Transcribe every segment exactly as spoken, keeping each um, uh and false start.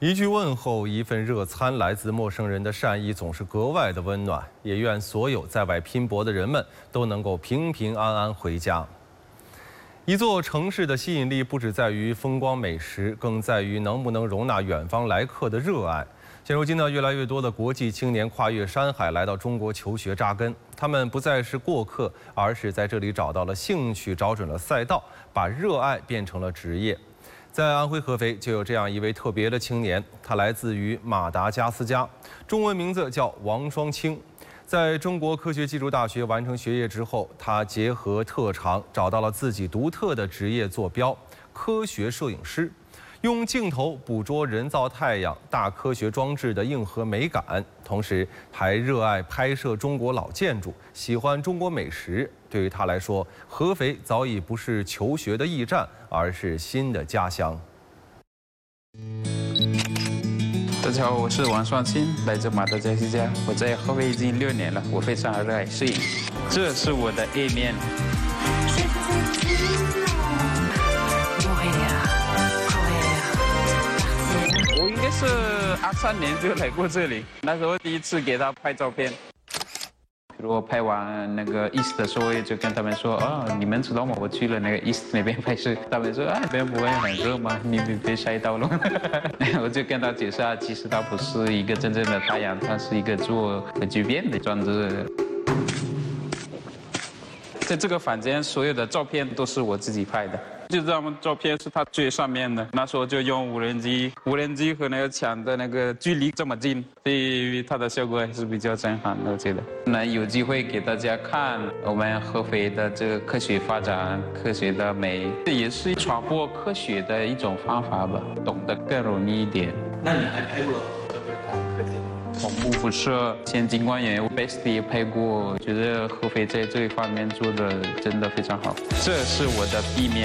一句问候，一份热餐，来自陌生人的善意总是格外的温暖。也愿所有在外拼搏的人们都能够平平安安回家。一座城市的吸引力不只在于风光美食，更在于能不能容纳远方来客的热爱。现如今呢，越来越多的国际青年跨越山海来到中国求学扎根，他们不再是过客，而是在这里找到了兴趣，找准了赛道，把热爱变成了职业。在安徽合肥就有这样一位特别的青年，他来自于马达加斯加，中文名字叫王双清。在中国科学技术大学完成学业之后，他结合特长，找到了自己独特的职业坐标——科学摄影师。用镜头捕捉人造太阳、大科学装置的硬核美感，同时还热爱拍摄中国老建筑，喜欢中国美食。对于他来说，合肥早已不是求学的驿站，而是新的家乡。 大家好，我是王双清，来自马达加斯加。我在合肥已经六年了，我非常热爱摄影。这是我的 A 面。我应该是二三年就来过这里，那时候第一次给他拍照片。比如我拍完那个 East 的时候，就跟他们说，哦，你们知道吗？我去了那个 East 那边拍摄。他们说，啊，那边不会很热吗？你别被晒到了。我就跟他解释啊，其实它不是一个真正的太阳，它是一个做可聚变的装置。在这个房间，所有的照片都是我自己拍的。就这张照片是它最上面的，那时候就用无人机，无人机和那个墙的那个距离这么近，所以它的效果还是比较震撼的，我觉得。那有机会给大家看我们合肥的这个科学发展、科学的美，这也是传播科学的一种方法吧，懂得更容易一点。 那你还拍过恐怖辐射、先进光源 ，B E S T 也拍过，觉得合肥在这一方面做的真的非常好。这是我的 B 面。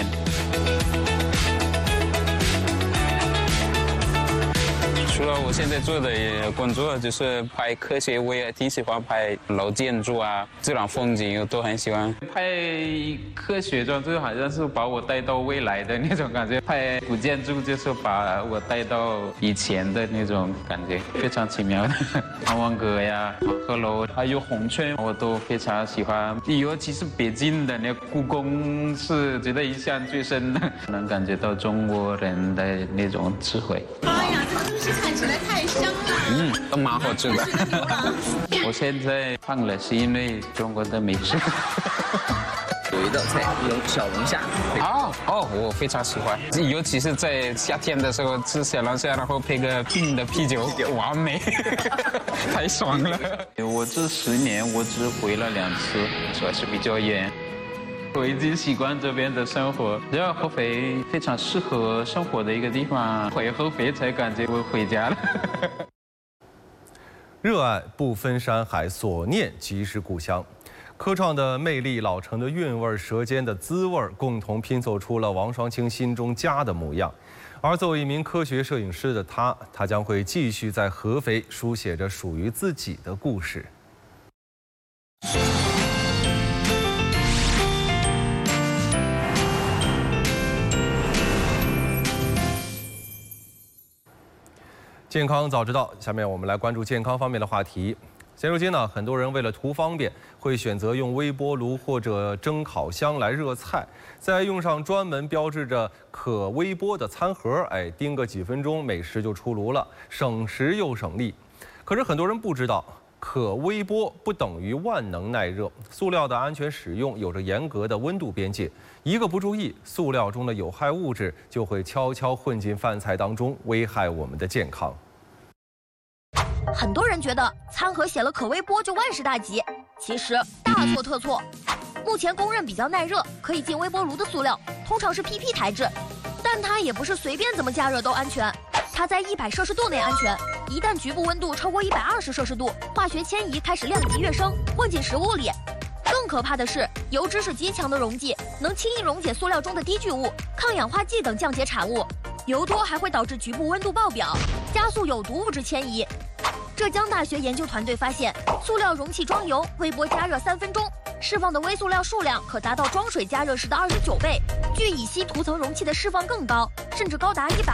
除了我现在做的工作就是拍科学，我也挺喜欢拍老建筑啊、自然风景，我都很喜欢。拍科学装置好像是把我带到未来的那种感觉，拍古建筑就是把我带到以前的那种感觉，非常奇妙的。滕王阁呀、黄鹤楼，还有红村，我都非常喜欢。尤其是北京的那故宫，是觉得印象最深的，能感觉到中国人的那种智慧。 哎呀，这东西看起来太香了。 嗯，都蛮好吃的。我现在胖了是因为中国的美食。 有一道菜龙小龙虾。 哦哦，我非常喜欢，尤其是在夏天的时候吃小龙虾，然后配个冰的啤酒，完美，太爽了。我这十年我只回了两次，所以是比较远。我已经习惯这边的生活，觉得合肥非常适合生活的一个地方，回合肥才感觉我回家了。 热爱不分山海，所念即是故乡。科创的魅力，老城的韵味，舌尖的滋味，共同拼凑出了王双清心中家的模样。而作为一名科学摄影师的他，他将会继续在合肥书写着属于自己的故事。健康早知道，下面我们来关注健康方面的话题。现如今呢，很多人为了图方便，会选择用微波炉或者蒸烤箱来热菜，再用上专门标志着可微波的餐盒，哎，叮个几分钟，美食就出炉了，省时又省力。可是很多人不知道，可微波不等于万能耐热，塑料的安全使用有着严格的温度边界，一个不注意，塑料中的有害物质就会悄悄混进饭菜当中，危害我们的健康。 很多人觉得餐盒写了可微波就万事大吉，其实大错特错。目前公认比较耐热、可以进微波炉的塑料，通常是 P P 材质，但它也不是随便怎么加热都安全。它在一百摄氏度内安全，一旦局部温度超过一百二十摄氏度，化学迁移开始量级跃升，混进食物里。更可怕的是，油脂是极强的溶剂，能轻易溶解塑料中的低聚物、抗氧化剂等降解产物。油多还会导致局部温度爆表，加速有毒物质迁移。浙江大学研究团队发现，塑料容器装油，微波加热三分钟，释放的微塑料数量可达到装水加热时的二十九倍，聚乙烯涂层容器的释放更高，甚至高达一百